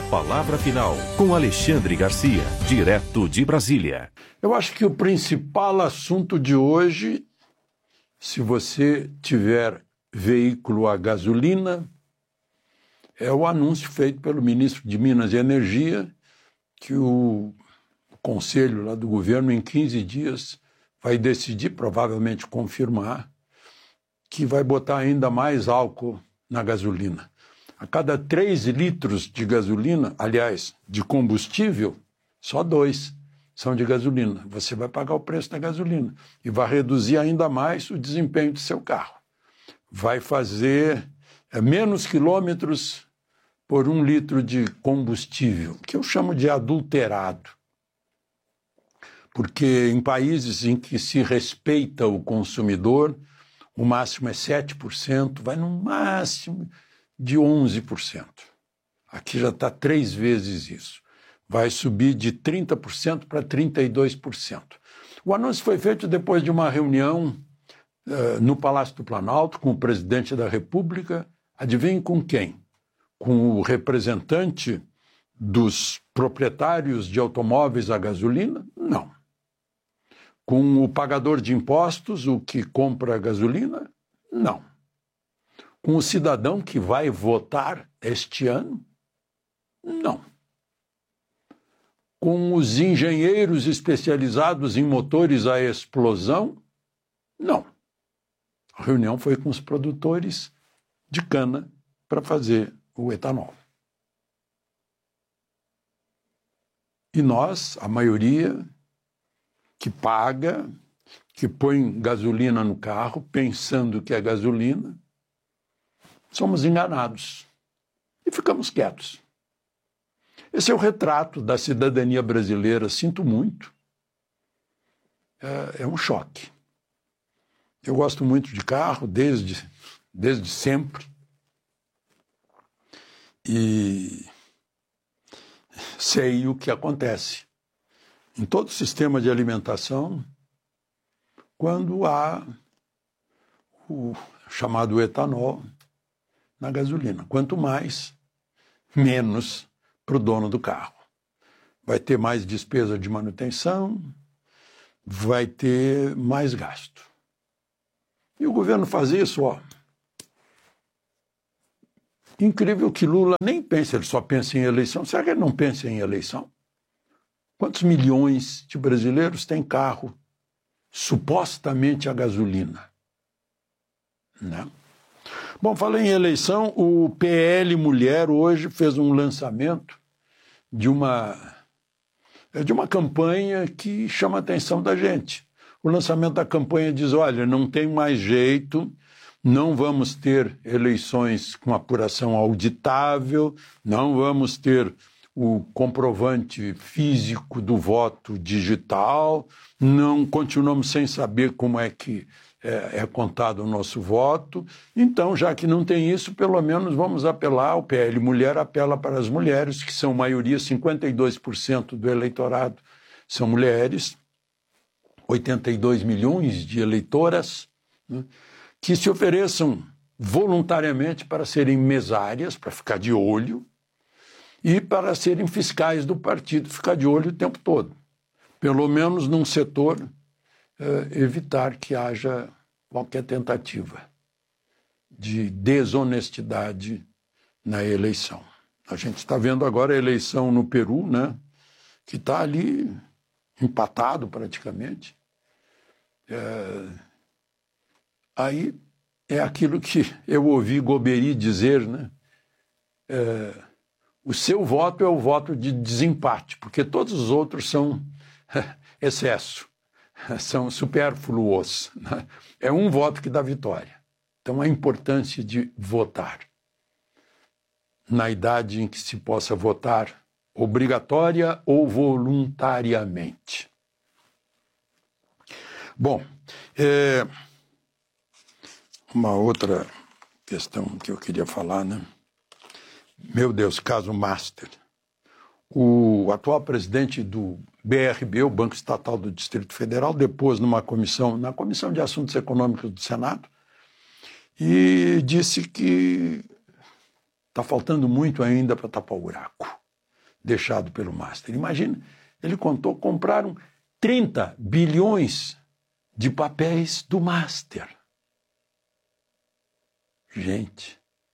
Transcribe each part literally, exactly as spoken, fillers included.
Palavra Final, com Alexandre Garcia, direto de Brasília. Eu acho que o principal assunto de hoje, se você tiver veículo a gasolina, é o anúncio feito pelo ministro de Minas e Energia, que o conselho lá do governo, em quinze dias, vai decidir, provavelmente confirmar, que vai botar ainda mais álcool na gasolina. A cada três litros de gasolina, aliás, de combustível, só dois são de gasolina. Você vai pagar o preço da gasolina e vai reduzir ainda mais o desempenho do seu carro. Vai fazer é, menos quilômetros por um litro de combustível, que eu chamo de adulterado. Porque em países em que se respeita o consumidor, o máximo é sete por cento, vai no máximo de onze por cento. Aqui já está três vezes isso. Vai subir de trinta por cento para trinta e dois por cento. O anúncio foi feito depois de uma reunião uh, no Palácio do Planalto com o presidente da República. Adivinhe com quem? Com o representante dos proprietários de automóveis a gasolina? Não. Com o pagador de impostos, o que compra a gasolina? Não. Com o cidadão que vai votar este ano? Não. Com os engenheiros especializados em motores a explosão? Não. A reunião foi com os produtores de cana para fazer o etanol. E nós, a maioria, que paga, que põe gasolina no carro, pensando que é gasolina, somos enganados e ficamos quietos. Esse é o retrato da cidadania brasileira, sinto muito. É, é um choque. Eu gosto muito de carro desde, desde sempre. E sei o que acontece em todo o sistema de alimentação quando há o chamado etanol na gasolina. Quanto mais, menos para o dono do carro. Vai ter mais despesa de manutenção, vai ter mais gasto. E o governo faz isso, ó. Incrível que Lula nem pensa, ele só pensa em eleição. Será que ele não pensa em eleição? Quantos milhões de brasileiros têm carro supostamente a gasolina? Não. Bom, falei em eleição, o P L Mulher hoje fez um lançamento de uma, de uma campanha que chama a atenção da gente. O lançamento da campanha diz, olha, não tem mais jeito, não vamos ter eleições com apuração auditável, não vamos ter o comprovante físico do voto digital, não continuamos sem saber como é que É, é contado o nosso voto. Então, já que não tem isso, pelo menos vamos apelar, o P L Mulher apela para as mulheres, que são maioria, cinquenta e dois por cento do eleitorado são mulheres, oitenta e dois milhões de eleitoras, né, que se ofereçam voluntariamente para serem mesárias, para ficar de olho, e para serem fiscais do partido, ficar de olho o tempo todo. Pelo menos num setor Uh, evitar que haja qualquer tentativa de desonestidade na eleição. A gente está vendo agora a eleição no Peru, né, que está ali empatado praticamente. É... Aí é aquilo que eu ouvi Goberi dizer, né? É... O seu voto é o voto de desempate, porque todos os outros são excesso. São supérfluos. Né? É um voto que dá vitória. Então, a importância de votar na idade em que se possa votar obrigatória ou voluntariamente. Bom, é... uma outra questão que eu queria falar, né? Meu Deus, caso Master. O atual presidente do B R B, o Banco Estatal do Distrito Federal, depôs numa comissão, na Comissão de Assuntos Econômicos do Senado, e disse que está faltando muito ainda para tapar o buraco. deixado pelo Master. Imagina, ele contou, compraram trinta bilhões de papéis do Master. Gente,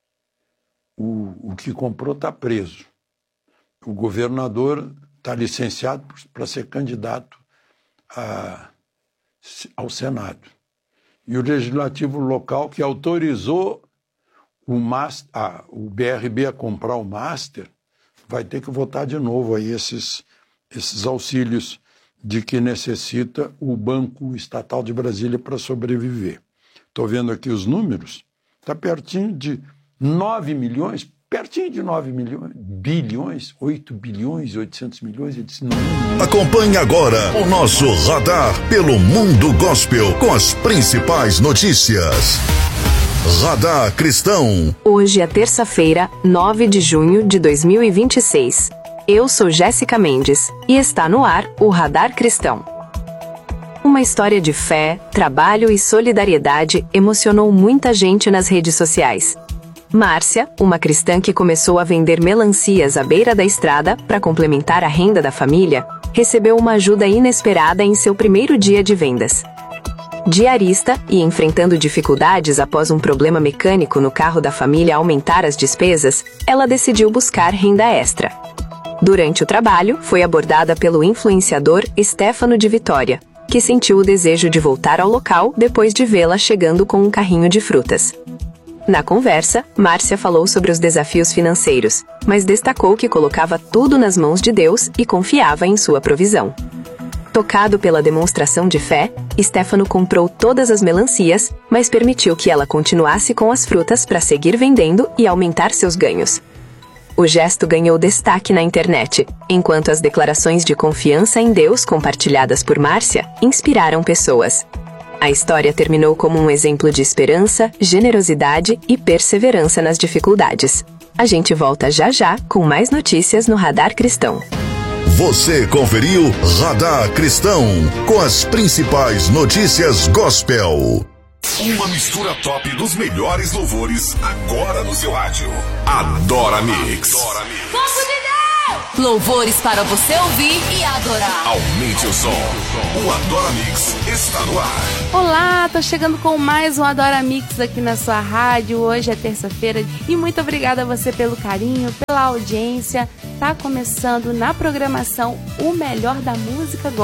o, o que comprou está preso. O governador está licenciado para ser candidato a, ao Senado. E o legislativo local que autorizou o, Master, a, o B R B a comprar o Master vai ter que votar de novo aí esses, esses auxílios de que necessita o Banco Estatal de Brasília para sobreviver. Estou vendo aqui os números, está pertinho de nove milhões, pertinho de nove milhões, bilhões, oito bilhões e oitocentos milhões. Disse, não, não. Acompanhe agora o nosso Radar pelo Mundo Gospel com as principais notícias. Radar Cristão. Hoje é terça-feira, nove de junho de dois mil e vinte e seis. Eu sou Jéssica Mendes e está no ar o Radar Cristão. Uma história de fé, trabalho e solidariedade emocionou muita gente nas redes sociais. Márcia, uma cristã que começou a vender melancias à beira da estrada para complementar a renda da família, recebeu uma ajuda inesperada em seu primeiro dia de vendas. Diarista e enfrentando dificuldades após um problema mecânico no carro da família aumentar as despesas, ela decidiu buscar renda extra. Durante o trabalho, foi abordada pelo influenciador Stefano de Vitória, que sentiu o desejo de voltar ao local depois de vê-la chegando com um carrinho de frutas. Na conversa, Márcia falou sobre os desafios financeiros, mas destacou que colocava tudo nas mãos de Deus e confiava em sua provisão. Tocado pela demonstração de fé, Stefano comprou todas as melancias, mas permitiu que ela continuasse com as frutas para seguir vendendo e aumentar seus ganhos. O gesto ganhou destaque na internet, enquanto as declarações de confiança em Deus compartilhadas por Márcia inspiraram pessoas. A história terminou como um exemplo de esperança, generosidade e perseverança nas dificuldades. A gente volta já já com mais notícias no Radar Cristão. Você conferiu Radar Cristão com as principais notícias gospel. Uma mistura top dos melhores louvores agora no seu rádio. Adora Mix. Adora Mix. Povo de Deus! Louvores para você ouvir e adorar. Aumente o som. O Adora Mix está no ar. Olá, tô chegando com mais um Adora Mix aqui na sua rádio. Hoje é terça-feira e muito obrigada a você pelo carinho, pela audiência. Tá começando na programação o melhor da música gospel.